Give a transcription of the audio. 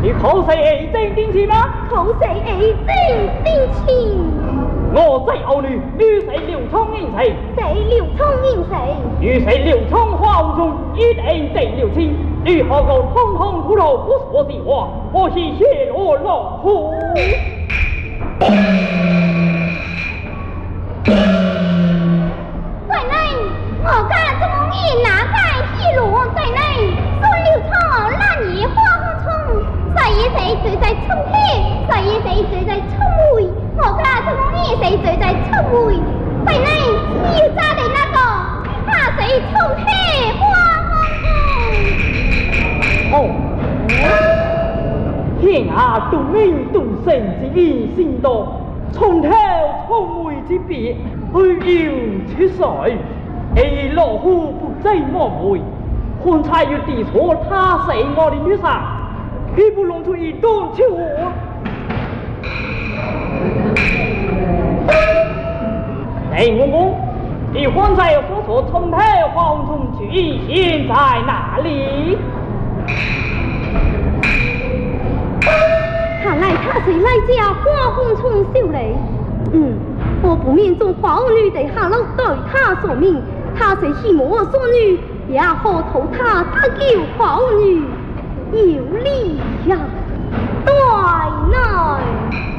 你口谁二正定情吗？ 口谁二正定情？ 我在敖女，女谁刘聪应谁？ 谁刘聪应谁？ 女谁刘聪花无中，一定得刘清。女何够通通不露，不说实话，我是血落老虎。 在内，我家中意哪在西路在内，说刘聪那年花红冲，谁与谁醉在春天，谁与谁醉在春梅，我家中意谁醉在春梅，在内要扎的那个，怕谁春天花红天下独命独神之意心多，从头从尾之别，去要出水。而老虎不知莫为，看才要地错他死我的女婿，岂不弄出一段秋我？哎，公公，你刚才所说从头黄虫去现在哪里？ 看来他是来家花红冲秀雷。我不免做皇女的下楼对他说明，他是希望我孙女，也好投他得救皇女有理呀。对内。